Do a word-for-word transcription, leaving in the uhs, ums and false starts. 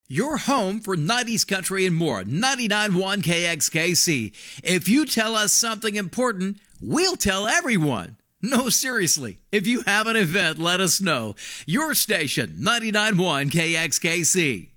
Your home for nineties country and more. ninety-nine point one K X K C. If you tell us something important, we'll tell everyone. No, seriously. If you have an event, let us know. Your station, ninety-nine point one K X K C.